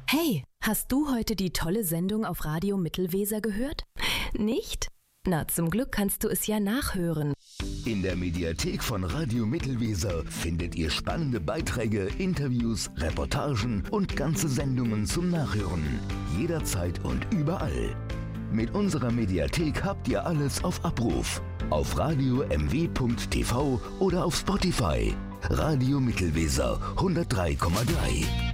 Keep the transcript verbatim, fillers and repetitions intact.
Hey, hast du heute die tolle Sendung auf Radio Mittelweser gehört? Nicht? Na, zum Glück kannst du es ja nachhören. In der Mediathek von Radio Mittelweser findet ihr spannende Beiträge, Interviews, Reportagen und ganze Sendungen zum Nachhören. Jederzeit und überall. Mit unserer Mediathek habt ihr alles auf Abruf. Auf radio m w punkt t v oder auf Spotify. Radio Mittelweser hundertdrei Komma drei.